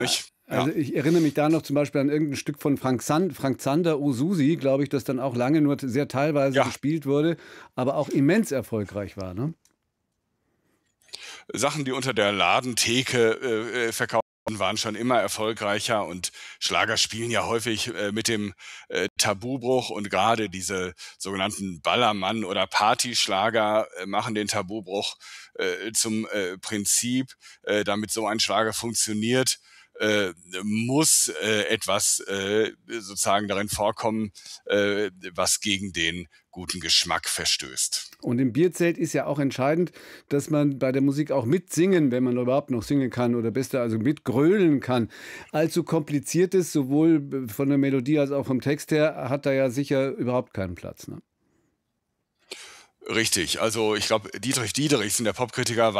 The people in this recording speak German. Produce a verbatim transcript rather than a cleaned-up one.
nicht? Ja. Also ich erinnere mich da noch zum Beispiel an irgendein Stück von Frank, San Frank Zander, O Susi, glaube ich, das dann auch lange nur sehr teilweise Ja, gespielt wurde, aber auch immens erfolgreich war, ne? Sachen, die unter der Ladentheke äh, äh, verkauft wurden, waren schon immer erfolgreicher und Schlager spielen ja häufig äh, mit dem äh, Tabubruch und gerade diese sogenannten Ballermann- oder Partyschlager äh, machen den Tabubruch äh, zum äh, Prinzip. Äh, damit so ein Schlager funktioniert, äh, muss äh, etwas äh, sozusagen darin vorkommen, äh, was gegen den guten Geschmack verstößt. Und im Bierzelt ist ja auch entscheidend, dass man bei der Musik auch mitsingen, wenn man überhaupt noch singen kann oder besser, also mitgrölen kann. Allzu kompliziertes, sowohl von der Melodie als auch vom Text her, hat da ja sicher überhaupt keinen Platz, ne? Richtig, also ich glaube, Dietrich Diederichsen, der Popkritiker,